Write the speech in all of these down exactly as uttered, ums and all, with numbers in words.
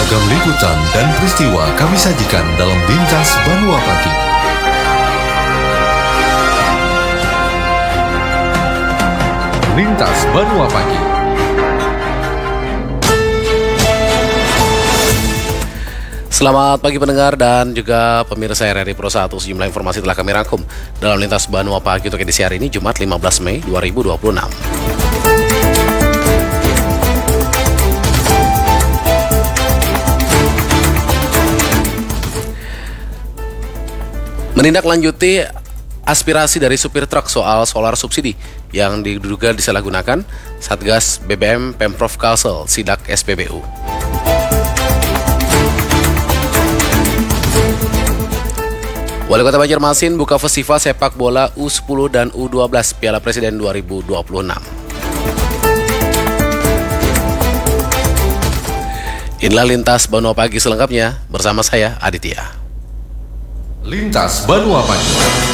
Beragam liputan dan peristiwa kami sajikan dalam Lintas Banua Pagi. Lintas Banua Pagi. Selamat pagi pendengar dan juga pemirsa R R I Pro satu. Sejumlah informasi telah kami rangkum dalam Lintas Banua Pagi untuk edisi hari ini, Jumat lima belas Mei dua ribu dua puluh enam. Menindaklanjuti aspirasi dari supir truk soal solar subsidi yang diduga disalahgunakan, Satgas B B M Pemprov Kalsel sidak S P B U. Wali Kota Banjarmasin buka festival sepak bola U sepuluh dan U dua belas Piala Presiden dua ribu dua puluh enam. Inilah Lintas Banua Pagi selengkapnya bersama saya Aditya. Lintas Banua Pagi.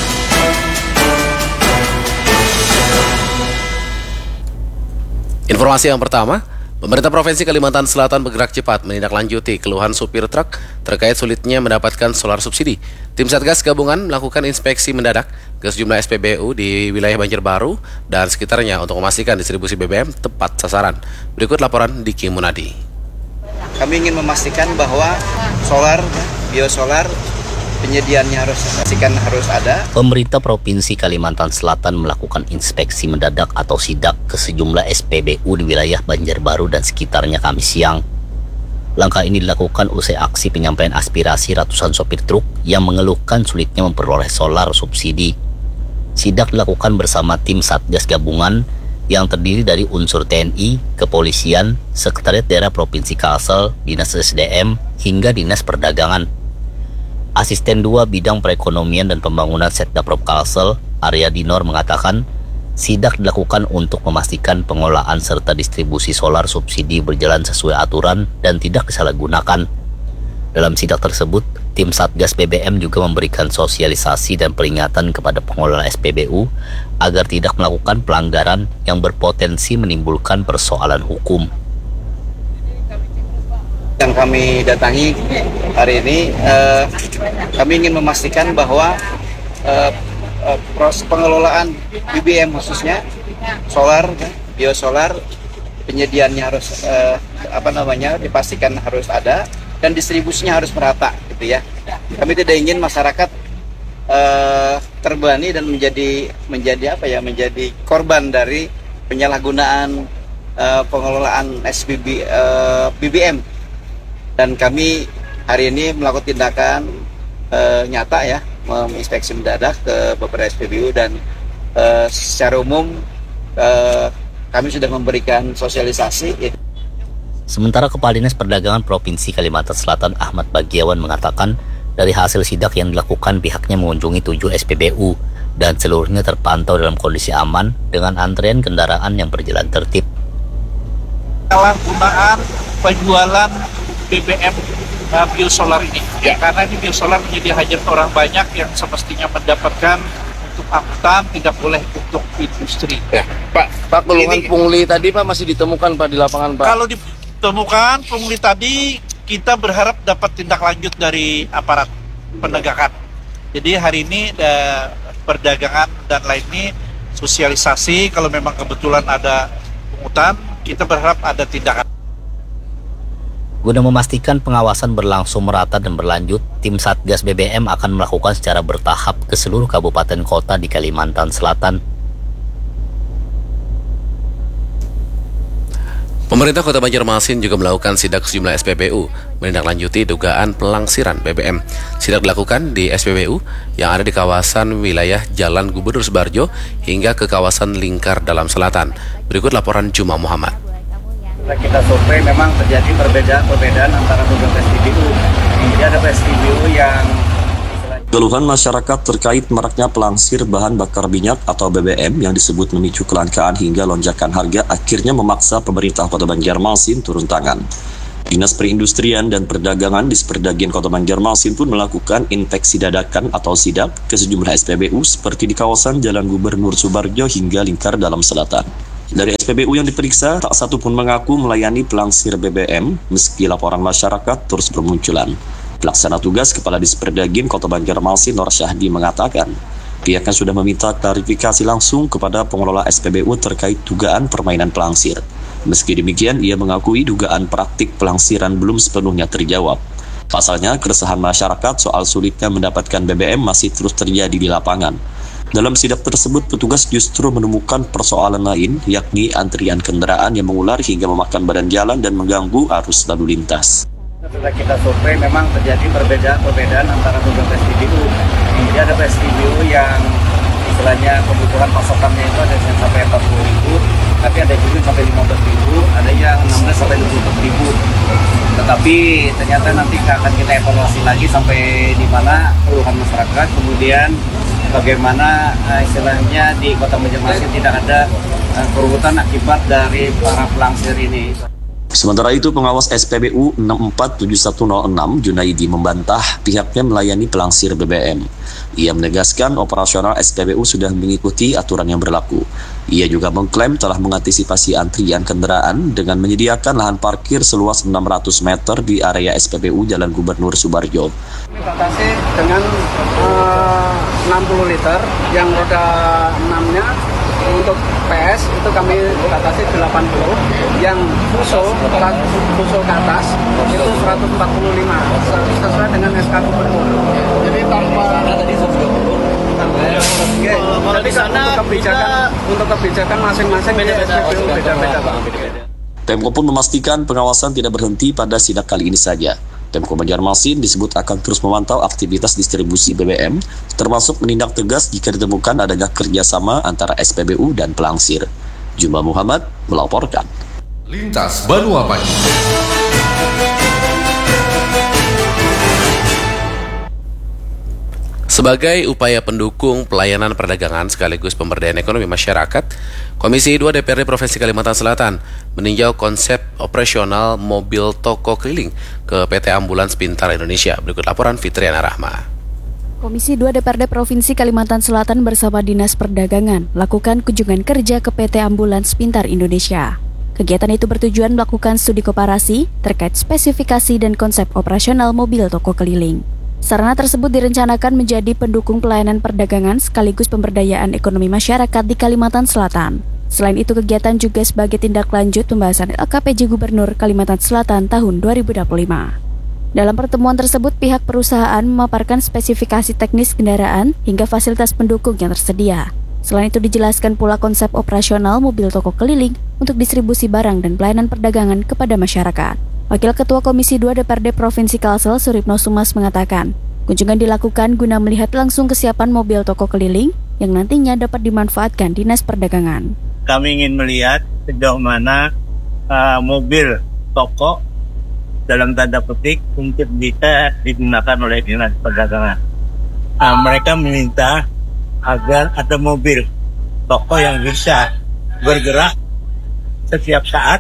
Informasi yang pertama, pemerintah Provinsi Kalimantan Selatan bergerak cepat menindaklanjuti keluhan supir truk terkait sulitnya mendapatkan solar subsidi. Tim Satgas Gabungan melakukan inspeksi mendadak ke sejumlah S P B U di wilayah Banjarbaru dan sekitarnya untuk memastikan distribusi B B M tepat sasaran. Berikut laporan Diki Munadi. Kami ingin memastikan bahwa solar, biosolar, penyediaannya harus pastikan harus ada. Pemerintah Provinsi Kalimantan Selatan melakukan inspeksi mendadak atau sidak ke sejumlah S P B U di wilayah Banjarbaru dan sekitarnya Kamis siang. Langkah ini dilakukan usai aksi penyampaian aspirasi ratusan sopir truk yang mengeluhkan sulitnya memperoleh solar subsidi. Sidak dilakukan bersama tim Satgas Gabungan yang terdiri dari unsur T N I, Kepolisian, Sekretariat Daerah Provinsi Kalsel, Dinas S D M, hingga Dinas Perdagangan. Asisten dua Bidang Perekonomian dan Pembangunan Setdaprop Kalsel, Arya Dinor mengatakan, sidak dilakukan untuk memastikan pengelolaan serta distribusi solar subsidi berjalan sesuai aturan dan tidak disalahgunakan. Dalam sidak tersebut, tim Satgas B B M juga memberikan sosialisasi dan peringatan kepada pengelola S P B U agar tidak melakukan pelanggaran yang berpotensi menimbulkan persoalan hukum. Yang kami datangi hari ini, eh, kami ingin memastikan bahwa eh, eh, proses pengelolaan B B M khususnya solar, biosolar, penyediaannya harus eh, apa namanya dipastikan harus ada dan distribusinya harus merata, gitu ya. Kami tidak ingin masyarakat eh, terbebani dan menjadi menjadi apa ya menjadi korban dari penyalahgunaan eh, pengelolaan S B B, eh, B B M. Dan kami hari ini melakukan tindakan e, nyata ya, menginspeksi mendadak ke beberapa S P B U dan e, secara umum e, kami sudah memberikan sosialisasi. Sementara Kepala Dinas Perdagangan Provinsi Kalimantan Selatan Ahmad Bagiawan mengatakan dari hasil sidak yang dilakukan pihaknya mengunjungi tujuh S P B U dan seluruhnya terpantau dalam kondisi aman dengan antrean kendaraan yang berjalan tertib. Penyalahgunaan penjualan B B M uh, biosolar ini ya, karena ini biosolar menjadi hajat orang banyak yang semestinya mendapatkan untuk angkutan, tidak boleh untuk industri ya. Pak, Pak keluhan pungli tadi Pak masih ditemukan Pak di lapangan Pak? Kalau ditemukan pungli tadi, kita berharap dapat tindak lanjut dari aparat penegakan. Jadi hari ini uh, perdagangan dan lain ini sosialisasi, kalau memang kebetulan ada pungutan, kita berharap ada tindakan. Guna memastikan pengawasan berlangsung merata dan berlanjut, tim Satgas B B M akan melakukan secara bertahap ke seluruh kabupaten kota di Kalimantan Selatan. Pemerintah Kota Banjarmasin juga melakukan sidak sejumlah S P B U menindaklanjuti dugaan pelangsiran B B M. Sidak dilakukan di S P B U yang ada di kawasan wilayah Jalan Gubernur Subarjo hingga ke kawasan Lingkar Dalam Selatan. Berikut laporan Juma Muhammad. Kita survei memang terjadi perbedaan-perbedaan antara beberapa S P B U. Jadi ada S P B U yang keluhan masyarakat terkait maraknya pelangsir bahan bakar minyak atau B B M yang disebut memicu kelangkaan hingga lonjakan harga akhirnya memaksa pemerintah Kota Banjarmasin turun tangan. Dinas Perindustrian dan Perdagangan Disperdagian Kota Banjarmasin pun melakukan inspeksi dadakan atau sidak ke sejumlah S P B U seperti di kawasan Jalan Gubernur Subarjo hingga Lingkar Dalam Selatan. Dari S P B U yang diperiksa, tak satu pun mengaku melayani pelangsir B B M, meski laporan masyarakat terus bermunculan. Pelaksana tugas Kepala Disperdagin Kota Banjarmasin Nur Syahdi mengatakan, pihaknya sudah meminta klarifikasi langsung kepada pengelola S P B U terkait dugaan permainan pelangsir. Meski demikian, ia mengakui dugaan praktik pelangsiran belum sepenuhnya terjawab. Pasalnya, keresahan masyarakat soal sulitnya mendapatkan B B M masih terus terjadi di lapangan. Dalam sidak tersebut, petugas justru menemukan persoalan lain, yakni antrian kendaraan yang mengular hingga memakan badan jalan dan mengganggu arus lalu lintas. Setelah kita survei, memang terjadi perbedaan-perbedaan antara beberapa S P B U. Jadi ada S P B U yang istilahnya kebutuhan pasokannya itu ada yang sampai empat puluh ribu, tapi ada juga sampai lima belas ribu, ada yang enam belas sampai dua puluh ribu. Tetapi ternyata nanti akan kita evaluasi lagi sampai di mana keluhan masyarakat, kemudian bagaimana uh, istilahnya di Kota Banjarmasin tidak ada uh, kerugian akibat dari para pelangsir ini. Sementara itu, pengawas S P B U enam empat tujuh satu nol enam Junaidi membantah pihaknya melayani pelangsir B B M. Ia menegaskan operasional S P B U sudah mengikuti aturan yang berlaku. Ia juga mengklaim telah mengantisipasi antrian kendaraan dengan menyediakan lahan parkir seluas enam ratus meter di area S P B U Jalan Gubernur Subarjo. Batasi dengan uh, enam puluh liter yang roda enam-nya. Untuk P S itu kami batasi delapan puluh, yang fuso, fuso ke atas itu seratus empat puluh lima sesuai dengan S K Gubernur. Jadi tanpa tadi seratus tiga puluh. Jadi untuk kebijakan untuk kebijakan masing-masing di S P B U beda-beda. Pemko pun memastikan pengawasan tidak berhenti pada sidak kali ini saja. Pemko Banjarmasin disebut akan terus memantau aktivitas distribusi B B M, termasuk menindak tegas jika ditemukan adanya kerjasama antara S P B U dan pelangsir. Jumba Muhammad melaporkan. Lintas Banua Pagi. Sebagai upaya pendukung pelayanan perdagangan sekaligus pemberdayaan ekonomi masyarakat, Komisi dua D P R D Provinsi Kalimantan Selatan meninjau konsep operasional mobil toko keliling ke P T Ambulans Pintar Indonesia. Berikut laporan Fitriana Rahma. Komisi dua D P R D Provinsi Kalimantan Selatan bersama Dinas Perdagangan melakukan kunjungan kerja ke P T Ambulans Pintar Indonesia. Kegiatan itu bertujuan melakukan studi komparasi terkait spesifikasi dan konsep operasional mobil toko keliling. Sarana tersebut direncanakan menjadi pendukung pelayanan perdagangan sekaligus pemberdayaan ekonomi masyarakat di Kalimantan Selatan. Selain itu, kegiatan juga sebagai tindak lanjut pembahasan L K P J Gubernur Kalimantan Selatan tahun dua ribu dua puluh lima. Dalam pertemuan tersebut, pihak perusahaan memaparkan spesifikasi teknis kendaraan hingga fasilitas pendukung yang tersedia. Selain itu, dijelaskan pula konsep operasional mobil toko keliling untuk distribusi barang dan pelayanan perdagangan kepada masyarakat. Wakil Ketua Komisi dua D P R D Provinsi Kalsel Suripno Sumas mengatakan, kunjungan dilakukan guna melihat langsung kesiapan mobil toko keliling yang nantinya dapat dimanfaatkan Dinas Perdagangan. Kami ingin melihat sejauh mana uh, mobil toko dalam tanda petik untuk bisa digunakan oleh Dinas Perdagangan. Uh, mereka meminta agar ada mobil toko yang bisa bergerak setiap saat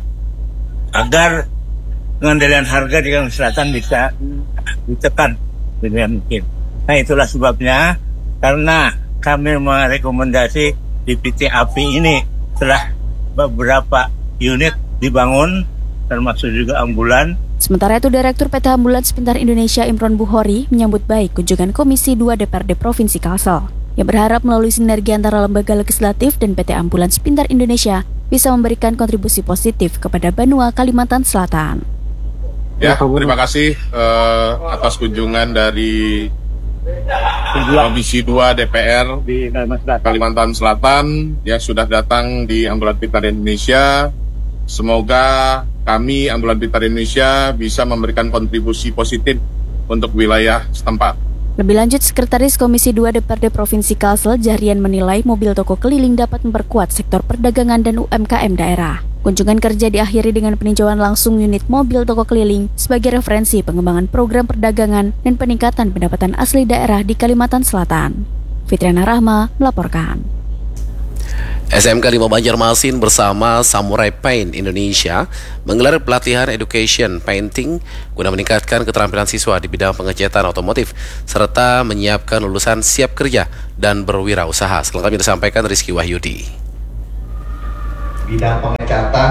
agar pengendalian harga di Kalimantan Selatan bisa ditekan dengan mungkin. Nah, itulah sebabnya karena kami merekomendasi di P T A P ini setelah beberapa unit dibangun termasuk juga ambulan. Sementara itu, Direktur P T Ambulans Pintar Indonesia Imron Bukhori menyambut baik kunjungan Komisi dua D P R D Provinsi Kalsel yang berharap melalui sinergi antara lembaga legislatif dan P T Ambulans Pintar Indonesia bisa memberikan kontribusi positif kepada Banua Kalimantan Selatan. Ya, terima kasih uh, atas kunjungan dari Komisi dua D P R di Kalimantan Selatan yang sudah datang di Ambulans Pintar Indonesia. Semoga kami Ambulans Pintar Indonesia bisa memberikan kontribusi positif untuk wilayah setempat. Lebih lanjut, Sekretaris Komisi dua D P R D Provinsi Kalsel Jarian menilai mobil toko keliling dapat memperkuat sektor perdagangan dan U M K M daerah. Kunjungan kerja diakhiri dengan peninjauan langsung unit mobil toko keliling sebagai referensi pengembangan program perdagangan dan peningkatan pendapatan asli daerah di Kalimantan Selatan. Fitriana Rahma melaporkan. S M K lima Banjarmasin bersama Samurai Paint Indonesia menggelar pelatihan education painting guna meningkatkan keterampilan siswa di bidang pengecatan otomotif serta menyiapkan lulusan siap kerja dan berwirausaha. Selengkapnya disampaikan Rizky Wahyudi. bidang pengecatan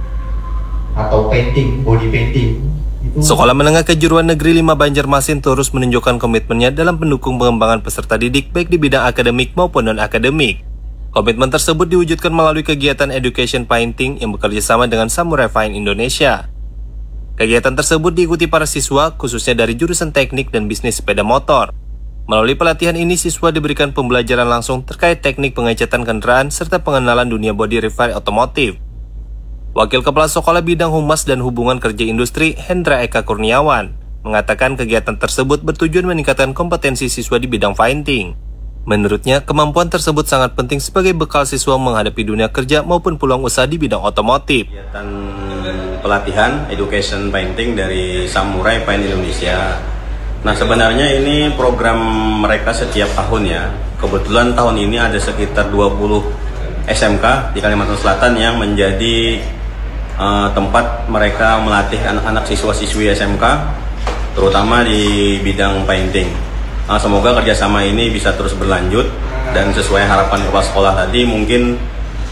atau painting, body painting. Itu... Sekolah Menengah Kejuruan Negeri lima Banjarmasin terus menunjukkan komitmennya dalam mendukung pengembangan peserta didik baik di bidang akademik maupun non-akademik. Komitmen tersebut diwujudkan melalui kegiatan Education Painting yang bekerja sama dengan Samurai Fine Indonesia. Kegiatan tersebut diikuti para siswa khususnya dari jurusan teknik dan bisnis sepeda motor. Melalui pelatihan ini, siswa diberikan pembelajaran langsung terkait teknik pengecatan kendaraan serta pengenalan dunia body repair otomotif. Wakil Kepala Sekolah Bidang Humas dan Hubungan Kerja Industri, Hendra Eka Kurniawan, mengatakan kegiatan tersebut bertujuan meningkatkan kompetensi siswa di bidang painting. Menurutnya, kemampuan tersebut sangat penting sebagai bekal siswa menghadapi dunia kerja maupun peluang usaha di bidang otomotif. Kegiatan pelatihan Education Painting dari Samurai Fine Indonesia. Nah, sebenarnya ini program mereka setiap tahun ya. Kebetulan tahun ini ada sekitar dua puluh S M K di Kalimantan Selatan yang menjadi Uh, tempat mereka melatih anak-anak siswa-siswi S M K, terutama di bidang painting. Uh, semoga kerjasama ini bisa terus berlanjut dan sesuai harapan kepala sekolah tadi mungkin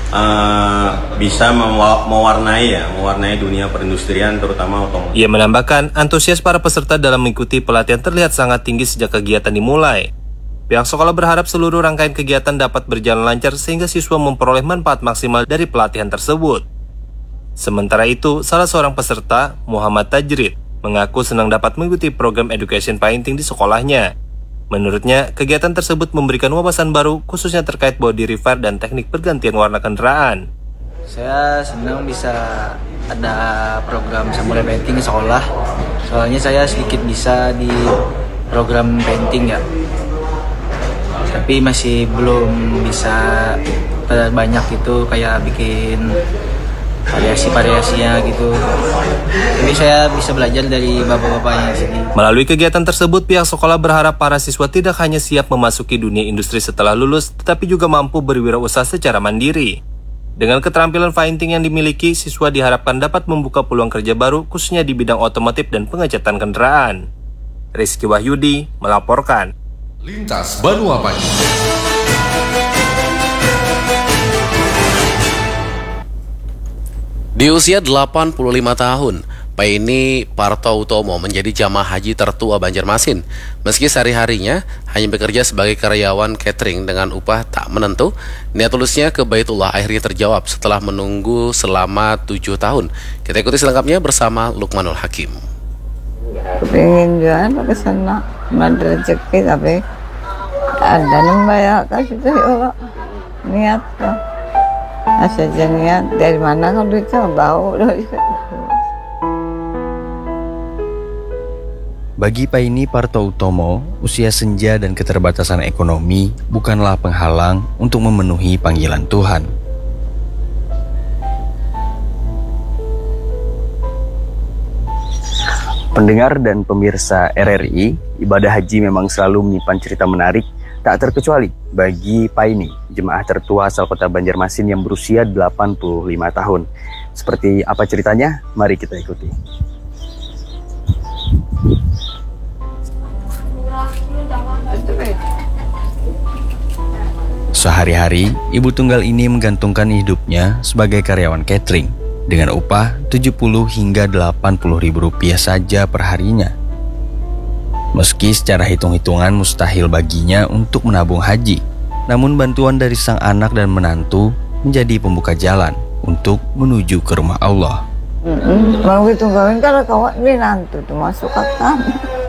uh, bisa mewarnai ya, mewarnai dunia perindustrian terutama otomotif. Ia menambahkan antusias para peserta dalam mengikuti pelatihan terlihat sangat tinggi sejak kegiatan dimulai. Pihak sekolah berharap seluruh rangkaian kegiatan dapat berjalan lancar sehingga siswa memperoleh manfaat maksimal dari pelatihan tersebut. Sementara itu, salah seorang peserta, Muhammad Tajrid, mengaku senang dapat mengikuti program Education Painting di sekolahnya. Menurutnya, kegiatan tersebut memberikan wawasan baru khususnya terkait body repair dan teknik pergantian warna kendaraan. Saya senang bisa ada program Samurai Painting di sekolah. Soalnya saya sedikit bisa di program painting ya. Tapi masih belum bisa banyak itu kayak bikin variasi-variasinya gitu. Jadi saya bisa belajar dari bapak-bapaknya sini. Melalui kegiatan tersebut, pihak sekolah berharap para siswa tidak hanya siap memasuki dunia industri setelah lulus, tetapi juga mampu berwirausaha secara mandiri. Dengan keterampilan painting yang dimiliki, siswa diharapkan dapat membuka peluang kerja baru khususnya di bidang otomotif dan pengecatan kendaraan. Rizky Wahyudi melaporkan. Lintas Banua Pagi. Di usia delapan puluh lima tahun, Paini Partoutomo menjadi jamaah haji tertua Banjarmasin. Meski sehari-harinya hanya bekerja sebagai karyawan catering dengan upah tak menentu, niat tulusnya ke Baitullah akhirnya terjawab setelah menunggu selama tujuh tahun. Kita ikuti selengkapnya bersama Lukmanul Hakim. Pengen jualan ke sana, ada rezeki tapi ada membayar kasih tuh Allah niat tuh. Asal niat dari mana kalau duitnya bau. Bagi Paini Partoutomo, usia senja dan keterbatasan ekonomi bukanlah penghalang untuk memenuhi panggilan Tuhan. Pendengar dan pemirsa R R I, ibadah haji memang selalu menyimpan cerita menarik, tak terkecuali bagi Paini, jemaah tertua asal kota Banjarmasin yang berusia delapan puluh lima tahun. Seperti apa ceritanya? Mari kita ikuti. Sehari-hari, ibu tunggal ini menggantungkan hidupnya sebagai karyawan catering dengan upah tujuh puluh hingga delapan puluh ribu rupiah saja per harinya. Meski secara hitung-hitungan mustahil baginya untuk menabung haji, namun bantuan dari sang anak dan menantu menjadi pembuka jalan untuk menuju ke rumah Allah. Mau ditunggalin kalau kawan ini nanti tuh masuk akal.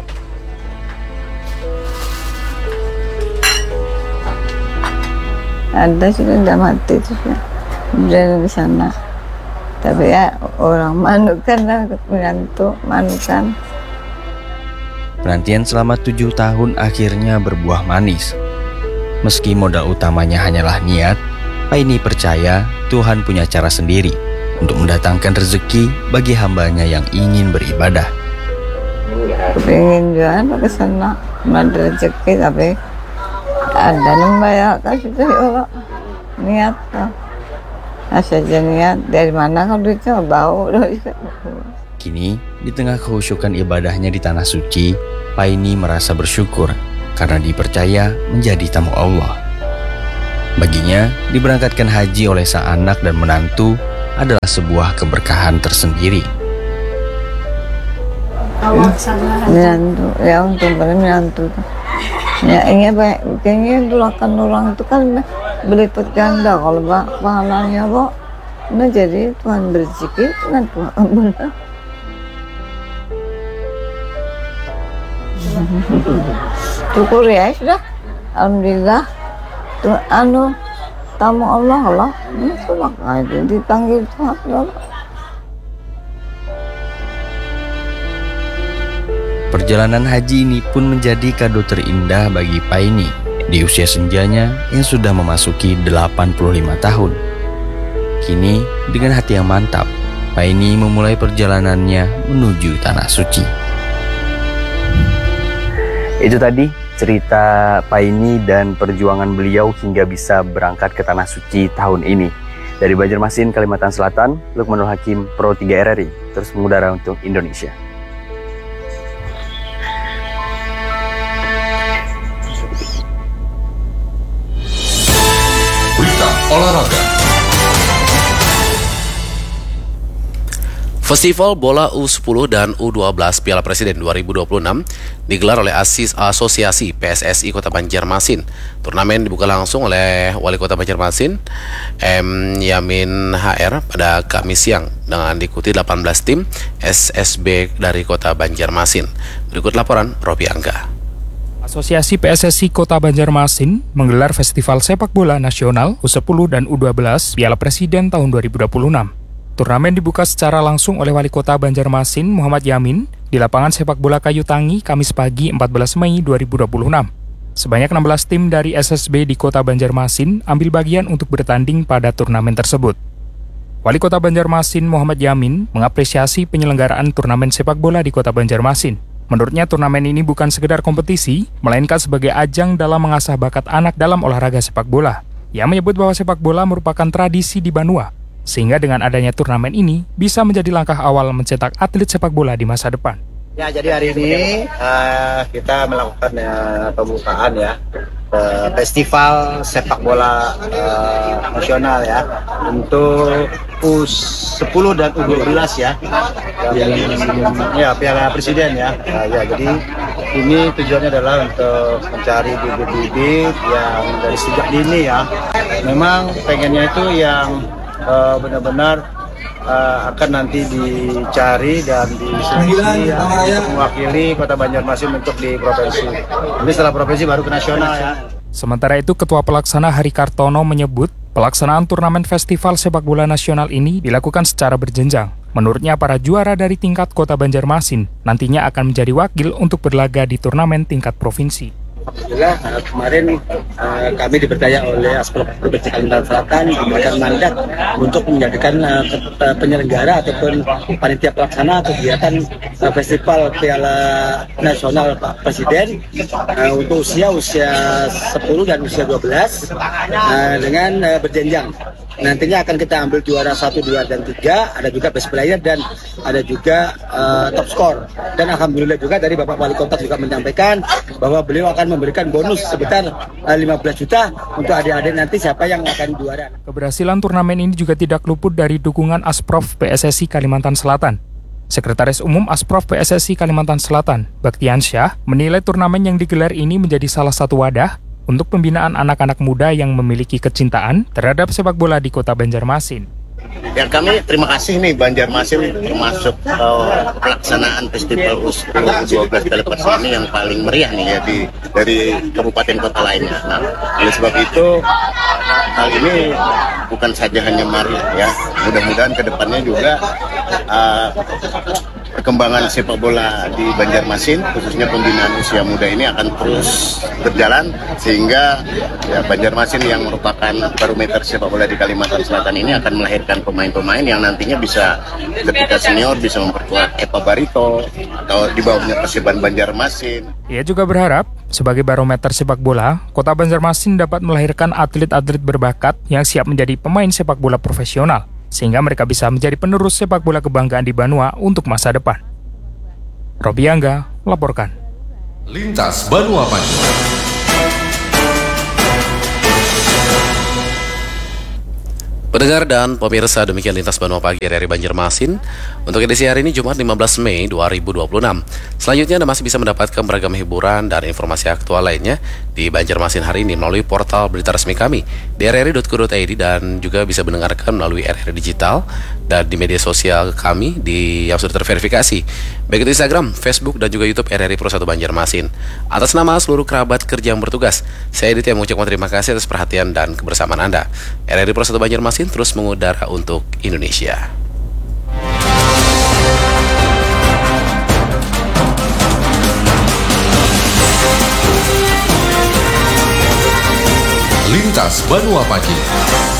Ada sudah udah mati tuh udah di sana. Tapi ya orang manukan lah menantu manukan. Penantian selama tujuh tahun akhirnya berbuah manis. Meski modal utamanya hanyalah niat, Paini percaya Tuhan punya cara sendiri untuk mendatangkan rezeki bagi hambanya yang ingin beribadah. Pengen jualan ke sana, ada rezeki tapi ada membayar kasih tuh Allah niat tuh. Asal niat dari mana kalau duitnya bau. Kini, di tengah khusyukan ibadahnya di Tanah Suci, Paini merasa bersyukur karena dipercaya menjadi tamu Allah. Baginya, diberangkatkan haji oleh sang anak dan menantu adalah sebuah keberkahan tersendiri. Menantu, ya untuk menantu. Ya ini kayaknya belakang orang itu kan berlipat ganda kalau pahalanya, Bo. Nah jadi Tuhan berzikir, nah Tuhan benar. Syukur ya sudah, alhamdulillah. Tuh anu tamu Allah Allah, ini sudah aja dipanggil Tuhan Allah. Perjalanan haji ini pun menjadi kado terindah bagi Paini di usia senjanya yang sudah memasuki delapan puluh lima tahun. Kini dengan hati yang mantap, Paini memulai perjalanannya menuju Tanah Suci. Itu tadi cerita Paini dan perjuangan beliau hingga bisa berangkat ke Tanah Suci tahun ini. Dari Banjarmasin, Kalimantan Selatan, Lukmanul Hakim, Pro tiga R R I, terus mengudara untuk Indonesia. Berita olahraga. Festival Bola U sepuluh dan U dua belas Piala Presiden dua ribu dua puluh enam digelar oleh Asis Asosiasi P S S I Kota Banjarmasin. Turnamen dibuka langsung oleh Wali Kota Banjarmasin, M. Yamin H R, pada Kamis siang dengan diikuti delapan belas tim S S B dari Kota Banjarmasin. Berikut laporan Robi Angga. Asosiasi P S S I Kota Banjarmasin menggelar Festival Sepak Bola Nasional U sepuluh dan U dua belas Piala Presiden tahun dua ribu dua puluh enam. Turnamen dibuka secara langsung oleh Wali Kota Banjarmasin Muhammad Yamin di lapangan sepak bola Kayu Tangi Kamis pagi empat belas Mei dua ribu dua puluh enam. Sebanyak enam belas tim dari S S B di Kota Banjarmasin ambil bagian untuk bertanding pada turnamen tersebut. Wali Kota Banjarmasin Muhammad Yamin mengapresiasi penyelenggaraan turnamen sepak bola di Kota Banjarmasin. Menurutnya turnamen ini bukan sekedar kompetisi, melainkan sebagai ajang dalam mengasah bakat anak dalam olahraga sepak bola. Ia menyebut bahwa sepak bola merupakan tradisi di Banua, sehingga dengan adanya turnamen ini bisa menjadi langkah awal mencetak atlet sepak bola di masa depan. Ya, jadi hari ini uh, kita melakukan uh, pembukaan ya uh, festival sepak bola uh, nasional ya untuk U sepuluh dan U dua belas ya. Yang, ya Piala Presiden ya. Uh, ya jadi ini tujuannya adalah untuk mencari bibit-bibit yang dari sejak dini ya. Memang pengennya itu yang Uh, benar-benar uh, akan nanti dicari dan diseleksi ya, untuk mewakili Kota Banjarmasin untuk di provinsi. Ini setelah provinsi baru ke nasional ya. Sementara itu, Ketua Pelaksana Hari Kartono menyebut pelaksanaan turnamen Festival Sepak Bola Nasional ini dilakukan secara berjenjang. Menurutnya, para juara dari tingkat Kota Banjarmasin nantinya akan menjadi wakil untuk berlaga di turnamen tingkat provinsi. Alhamdulillah uh, kemarin uh, kami diberdaya oleh Asprov Provinsi Kalimantan Selatan diberikan mandat untuk menjadikan uh, penyelenggara ataupun panitia pelaksana kegiatan uh, Festival Piala Nasional Pak Presiden uh, untuk usia usia sepuluh dan usia dua belas uh, dengan uh, berjenjang. Nantinya akan kita ambil juara satu, dua, dan tiga, ada juga best player dan ada juga uh, top score. Dan alhamdulillah juga dari Bapak Wali Kota juga menyampaikan bahwa beliau akan memberikan bonus sebesar uh, lima belas juta untuk adik-adik nanti siapa yang akan juara. Keberhasilan turnamen ini juga tidak luput dari dukungan Asprov P S S I Kalimantan Selatan. Sekretaris Umum Asprov P S S I Kalimantan Selatan, Baktian Syah, menilai turnamen yang digelar ini menjadi salah satu wadah untuk pembinaan anak-anak muda yang memiliki kecintaan terhadap sepak bola di Kota Banjarmasin. Ya, kami terima kasih nih Banjarmasin termasuk uh, pelaksanaan Festival U sepuluh U dua belas Piala Presiden ini yang paling meriah nih ya di dari kabupaten kota lainnya. Nah, oleh sebab itu hal ini bukan saja hanya meriah ya, mudah-mudahan kedepannya juga uh, perkembangan sepak bola di Banjarmasin khususnya pembinaan usia muda ini akan terus berjalan sehingga ya, Banjarmasin yang merupakan barometer sepak bola di Kalimantan Selatan ini akan melahirkan pemain-pemain yang nantinya bisa ketika senior bisa memperkuat Epa Barito atau di bawahnya Persiban Banjarmasin. Ia juga berharap sebagai barometer sepak bola, Kota Banjarmasin dapat melahirkan atlet-atlet berbakat yang siap menjadi pemain sepak bola profesional, sehingga mereka bisa menjadi penerus sepak bola kebanggaan di Banua untuk masa depan. Robi Angga melaporkan. Lintas Banua Pagi. Pendengar dan pemirsa, demikian Lintas Banua Pagi R R I Banjarmasin untuk edisi hari ini Jumat lima belas Mei dua ribu dua puluh enam. Selanjutnya Anda masih bisa mendapatkan beragam hiburan dan informasi aktual lainnya di Banjarmasin hari ini melalui portal berita resmi kami di r r i dot co dot i d dan juga bisa mendengarkan melalui R R I Digital dan di media sosial kami di yang sudah terverifikasi, baik itu Instagram, Facebook dan juga YouTube R R I Pro satu Banjarmasin. Atas nama seluruh kerabat kerja yang bertugas, saya Edith yang mengucapkan terima kasih atas perhatian dan kebersamaan Anda. R R I Pro satu Banjarmasin terus mengudara untuk Indonesia. Lintas Banua Pagi.